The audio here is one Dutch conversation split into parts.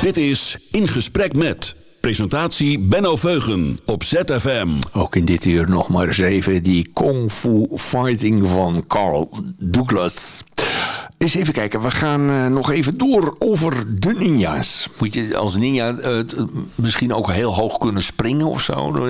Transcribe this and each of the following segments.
Dit is In Gesprek Met. Presentatie Benno Veugen op ZFM. Ook in dit uur nog maar eens even die Kung Fu Fighting van Carl Douglas. Eens even kijken, we gaan nog even door over de ninja's. Moet je als ninja misschien ook heel hoog kunnen springen of zo?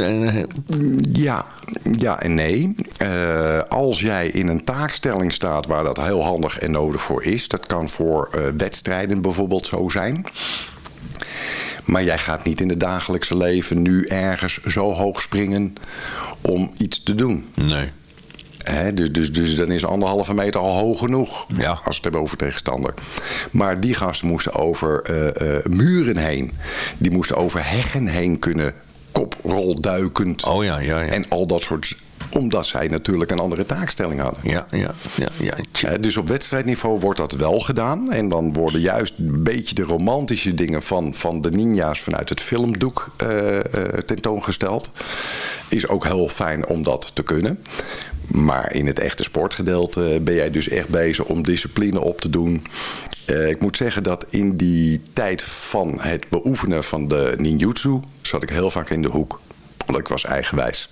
Ja en nee. Als jij in een taakstelling staat waar dat heel handig en nodig voor is. Dat kan voor wedstrijden bijvoorbeeld zo zijn. Maar jij gaat niet in het dagelijkse leven nu ergens zo hoog springen om iets te doen. Nee. Dus dan is 1,5 meter al hoog genoeg. Ja. Als we het hebben over tegenstander. Maar die gasten moesten over muren heen. Die moesten over heggen heen kunnen. Koprolduikend. Oh ja. En al dat soort. Omdat zij natuurlijk een andere taakstelling hadden. Ja. Dus op wedstrijdniveau wordt dat wel gedaan. En dan worden juist een beetje de romantische dingen van de ninja's vanuit het filmdoek tentoongesteld. Is ook heel fijn om dat te kunnen. Maar in het echte sportgedeelte ben jij dus echt bezig om discipline op te doen. Ik moet zeggen dat in die tijd van het beoefenen van de ninjutsu zat ik heel vaak in de hoek. Omdat ik was eigenwijs.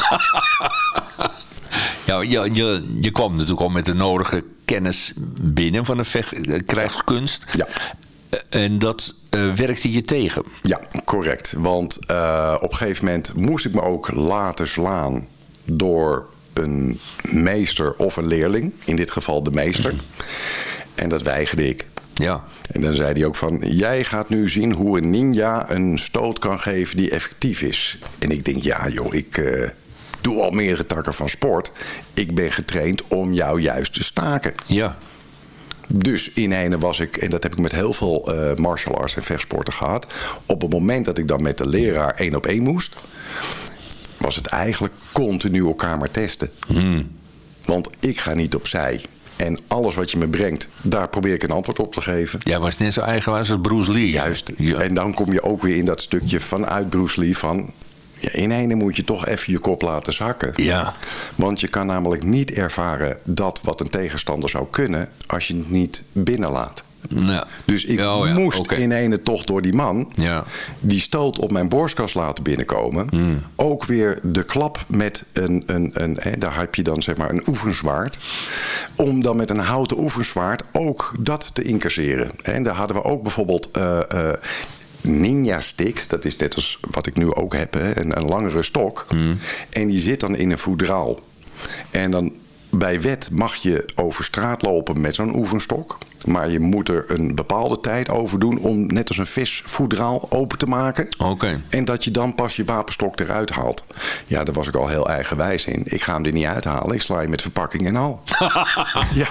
Ja, je kwam natuurlijk al met de nodige kennis binnen van de krijgskunst. Ja. En dat werkte je tegen. Ja, correct. Want op een gegeven moment moest ik me ook laten slaan door een meester of een leerling. In dit geval de meester. En dat weigerde ik. Ja. En dan zei hij ook van, jij gaat nu zien hoe een ninja een stoot kan geven die effectief is. En ik denk, ja joh, ik doe al meerdere takken van sport. Ik ben getraind om jou juist te staken. Ja. Dus in ene was ik, en dat heb ik met heel veel martial arts en vechtsporten gehad. Op het moment dat ik dan met de leraar 1-op-1 moest, was het eigenlijk continu elkaar maar testen. Want ik ga niet opzij. En alles wat je me brengt, daar probeer ik een antwoord op te geven. Jij was net zo eigenwijs als Bruce Lee. Juist. Ja. En dan kom je ook weer in dat stukje vanuit Bruce Lee van, ja, in ene moet je toch even je kop laten zakken. Ja. Want je kan namelijk niet ervaren dat wat een tegenstander zou kunnen als je het niet binnenlaat. Ja. Dus ik moest in ene toch door die man die stoot op mijn borstkas laten binnenkomen. Ook weer de klap met daar heb je dan zeg maar een oefenzwaard. Om dan met een houten oefenzwaard ook dat te incasseren. En daar hadden we ook bijvoorbeeld ninja sticks. Dat is net als wat ik nu ook heb. Een langere stok. En die zit dan in een voedraal. En dan bij wet mag je over straat lopen met zo'n oefenstok. Maar je moet er een bepaalde tijd over doen om net als een visvoedraal open te maken. Okay. En dat je dan pas je wapenstok eruit haalt. Ja, daar was ik al heel eigenwijs in. Ik ga hem er niet uithalen. Ik sla je met verpakking en al. Ja.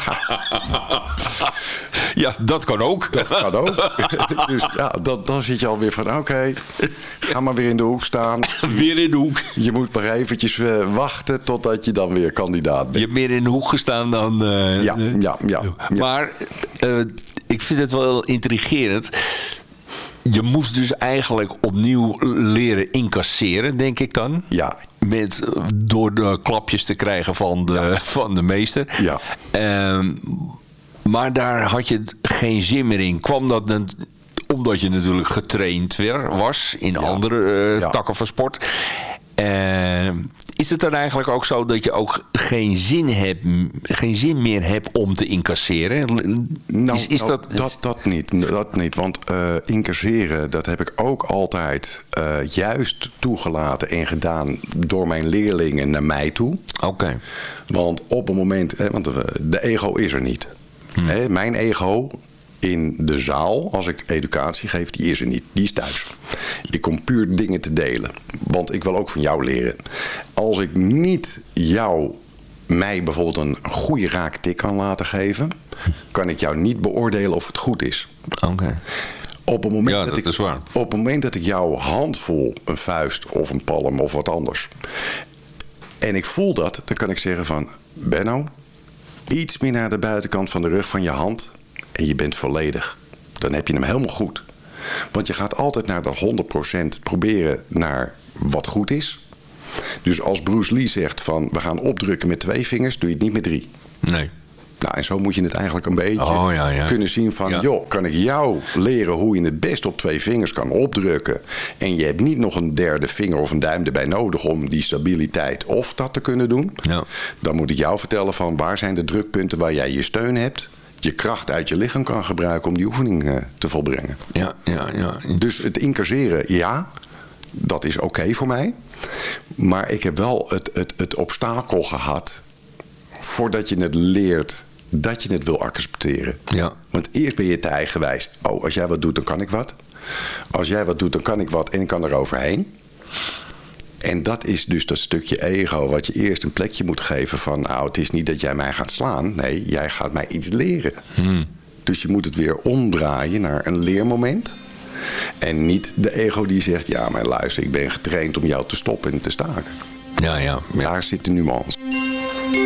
Ja, dat kan ook. Dat kan ook. Dus ja, dan zit je alweer van oké, ga maar weer in de hoek staan. Weer in de hoek. Je moet maar eventjes wachten totdat je dan weer kandidaat bent. Je hebt meer in de hoek gestaan dan... Ja. Maar ik vind het wel intrigerend. Je moest dus eigenlijk opnieuw leren incasseren, denk ik dan. Ja. Door de klapjes te krijgen van de meester. Ja. Maar daar had je geen zin meer in. Kwam dat dan omdat je natuurlijk getraind was in andere takken van sport? Is het dan eigenlijk ook zo dat je ook geen zin meer hebt om te incasseren? Dat niet. Want incasseren, dat heb ik ook altijd juist toegelaten en gedaan door mijn leerlingen naar mij toe. Oké. Want op een moment, want de ego is er niet. Mijn ego in de zaal, als ik educatie geef, die is er niet. Die is thuis. Ik kom puur dingen te delen. Want ik wil ook van jou leren. Als ik niet mij bijvoorbeeld een goede raaktik kan laten geven, kan ik jou niet beoordelen of het goed is. Oké. Op het moment dat ik jouw hand voel, een vuist of een palm of wat anders, en ik voel dat, dan kan ik zeggen van, Benno, iets meer naar de buitenkant van de rug van je hand en je bent volledig. Dan heb je hem helemaal goed. Want je gaat altijd naar dat 100% proberen naar wat goed is. Dus als Bruce Lee zegt van, we gaan opdrukken met 2 vingers, doe je het niet met 3. Nee. Nou, en zo moet je het eigenlijk een beetje kunnen zien van... joh, kan ik jou leren hoe je het best op 2 vingers kan opdrukken... en je hebt niet nog een derde vinger of een duim erbij nodig... om die stabiliteit of dat te kunnen doen. Ja. Dan moet ik jou vertellen van waar zijn de drukpunten waar jij je steun hebt... je kracht uit je lichaam kan gebruiken om die oefening te volbrengen. Ja. Dus het incasseren, dat is oké voor mij. Maar ik heb wel het obstakel gehad... voordat je het leert dat je het wil accepteren. Ja. Want eerst ben je te eigenwijs. Oh, als jij wat doet, dan kan ik wat. Als jij wat doet, dan kan ik wat en ik kan er overheen. En dat is dus dat stukje ego wat je eerst een plekje moet geven van... nou, het is niet dat jij mij gaat slaan. Nee, jij gaat mij iets leren. Dus je moet het weer omdraaien naar een leermoment. En niet de ego die zegt... ja, maar luister, ik ben getraind om jou te stoppen en te staken. Ja. Daar zit de nuance.